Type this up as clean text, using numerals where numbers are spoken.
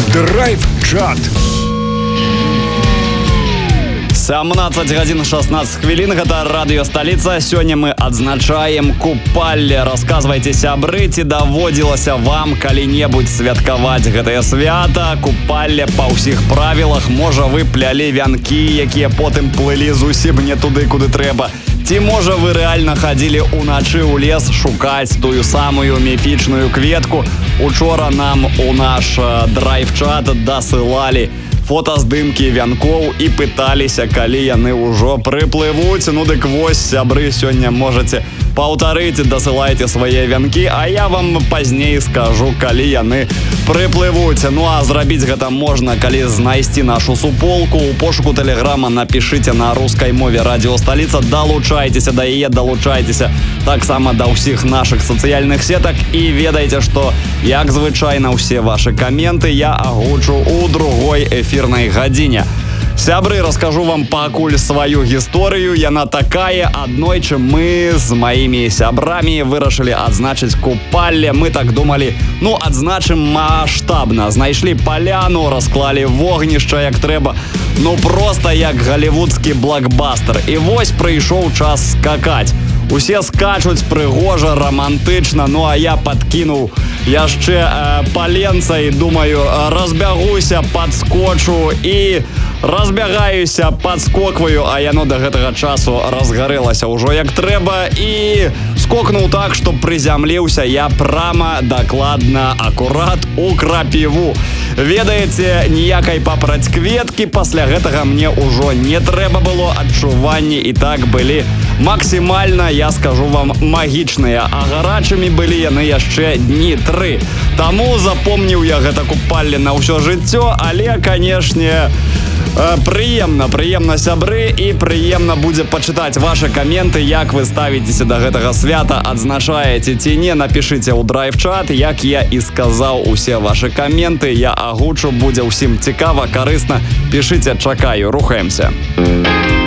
Драйв-чат. 17 гадзін 16 хвілін, гэта радыё Сталіца. Сёння мы адзначаем купалле. Расказвайце, сябры, ці даводзілася вам калі-небудзь святкаваць гэтае свята. Купалле па ўсіх правілах. Можа, вы плялі вянкі, якія потым плылі зусім не туды, куды трэба. Ці, можа, вы рэальна хадзілі ўначы ў лес шукаць тую самую міфічную кветку. Учора нам у наш драйв-чат дасылалі фотаздымкі вянкоў і пыталіся, калі яны ўжо прыплывуць. Ну дык вось, сябры, сёння можаце паўтарыць, дасылайце свае вянкі, а я вам пазней скажу, калі яны прыплывуць. Ну а зрабіць гэта можна, калі знайсці нашу суполку. У пошуку тэлеграма напішыце на рускай мове радыё Сталіца, далучайцеся да яе, далучайцеся таксама да ўсіх нашых сацыяльных сетак і ведайце, што, як звычайна, ўсе вашы каменты я агучу ў другой эфірнай гадзіне. Сябры, раскажу вам пакуль сваю гісторыю. Яна такая: аднойчы мы з маімі сябрамі вырашылі адзначыць купалле. Мы так думалі, адзначым маштабна. Знайшлі паляну, расклалі вогнішча як трэба. Проста як галівудскі блокбастер. І вось прыйшоў час скакаць. Усе скачуць прыгожа, рамантычна, а я падкінуў яшчэ паленца і думаю, разбягуся, падскочу і разбягаюся, падскокваю, а яно да гэтага часу разгарэлася ўжо як трэба і скокнуў так, што прызямліўся я прама, дакладна, акурат у крапіву. Ведаеце, ніякай папраць кветкі пасля гэтага мне ўжо не трэба было, адчуванні і так былі максімальна, я скажу вам, магічныя, а гарачымі былі яны яшчэ дні 3. Таму запомніў я гэта купалле на ўсё жыццё, але, канешне, прыемна, сябры, і прыемна будзе пачытаць ваши каменты, як вы ставіцеся да гэтага свята, адзначаеце ці не, напішыце ў драйв-чат. Як я і сказаў, усе ваши каменты я агучу, будзе ўсім цікава, карысна. Пішыце, чакаю, рухаемся.